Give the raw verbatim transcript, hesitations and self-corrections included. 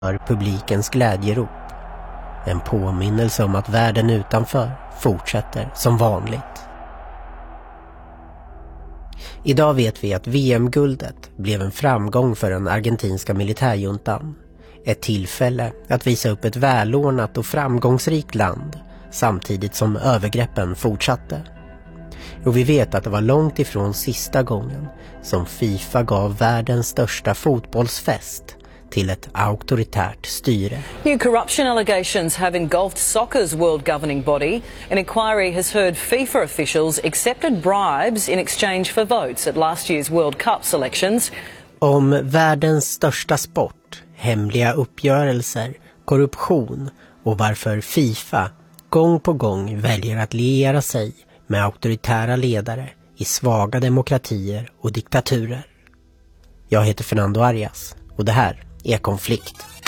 publikens glädjerop. En påminnelse om att världen utanför fortsätter som vanligt. Idag vet vi att V M-guldet blev en framgång för den argentinska militärjuntan. Ett tillfälle att visa upp ett välordnat och framgångsrikt land samtidigt som övergreppen fortsatte. Och vi vet att det var långt ifrån sista gången som FIFA gav världens största fotbollsfest till ett auktoritärt styre. New corruption allegations have engulfed soccer's world governing body. An inquiry has heard FIFA officials accepted bribes in exchange for votes at last year's World Cup selections. Om världens största sport, hemliga uppgörelser, korruption och varför FIFA gång på gång väljer att liera sig med auktoritära ledare i svaga demokratier och diktaturer. Jag heter Fernando Arias och det här är Konflikt.